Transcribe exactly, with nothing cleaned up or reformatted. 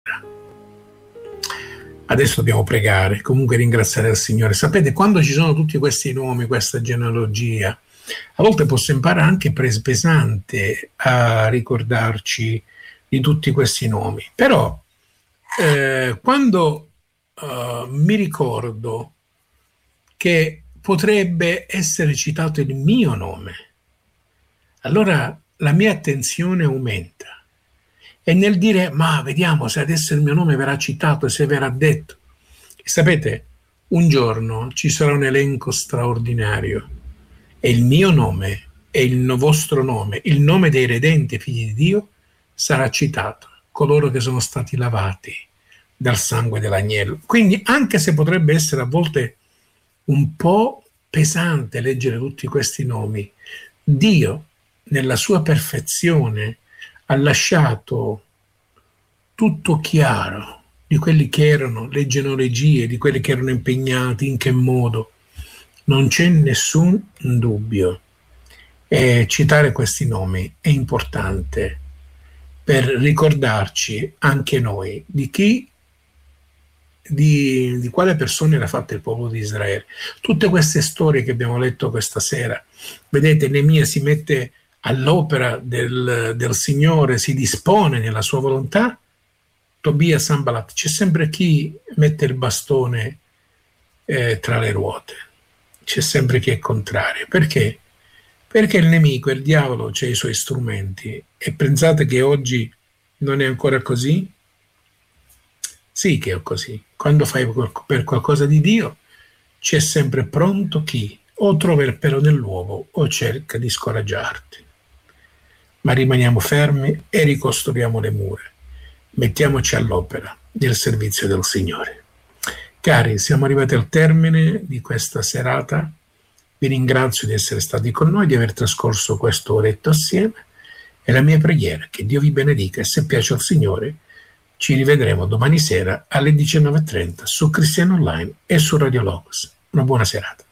Adesso dobbiamo pregare, comunque ringraziare il Signore. Sapete, quando ci sono tutti questi nomi, questa genealogia, a volte può sembrare anche pesante a ricordarci di tutti questi nomi, però eh, quando uh, mi ricordo che potrebbe essere citato il mio nome, allora la mia attenzione aumenta. E nel dire, ma vediamo se adesso il mio nome verrà citato e se verrà detto. E sapete, un giorno ci sarà un elenco straordinario e il mio nome e il vostro nome, il nome dei redenti figli di Dio, sarà citato, coloro che sono stati lavati dal sangue dell'agnello. Quindi, anche se potrebbe essere a volte un po' pesante leggere tutti questi nomi, Dio, nella sua perfezione, ha lasciato tutto chiaro di quelli che erano le genealogie, di quelli che erano impegnati, in che modo. Non c'è nessun dubbio. E citare questi nomi è importante per ricordarci anche noi di chi, di, di quale persone era fatto il popolo di Israele. Tutte queste storie che abbiamo letto questa sera, vedete, Neemia si mette all'opera del, del Signore, si dispone nella sua volontà. Tobia, Sanballat, c'è sempre chi mette il bastone eh, tra le ruote, c'è sempre chi è contrario. Perché? Perché il nemico, il diavolo, ha i suoi strumenti. E pensate che oggi non è ancora così? Sì che è così. Quando fai per qualcosa di Dio, c'è sempre pronto chi o trova il pelo nell'uovo o cerca di scoraggiarti. Ma rimaniamo fermi e ricostruiamo le mura. Mettiamoci all'opera del servizio del Signore. Cari, siamo arrivati al termine di questa serata. Vi ringrazio di essere stati con noi, di aver trascorso questo oretto assieme. E la mia preghiera è che Dio vi benedica e, se piace al Signore, ci rivedremo domani sera alle diciannove e trenta su Cristiano Online e su Radio Logos. Una buona serata.